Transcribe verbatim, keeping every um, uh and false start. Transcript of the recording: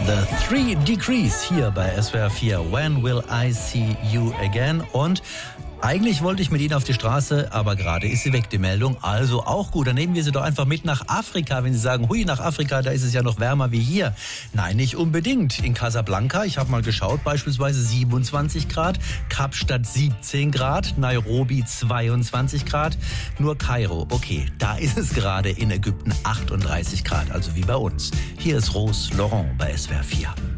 The Three Degrees hier bei S W R vier. When will I see you again? Und eigentlich wollte ich mit Ihnen auf die Straße, aber gerade ist sie weg, die Meldung. Also auch gut, dann nehmen wir sie doch einfach mit nach Afrika. Wenn Sie sagen, hui, nach Afrika, da ist es ja noch wärmer wie hier. Nein, nicht unbedingt. In Casablanca, ich habe mal geschaut, beispielsweise siebenundzwanzig Grad, Kapstadt siebzehn Grad, Nairobi zweiundzwanzig Grad, nur Kairo, okay, da ist es gerade in Ägypten achtunddreißig Grad, also wie bei uns. Hier ist Rose Laurent bei S W R vier.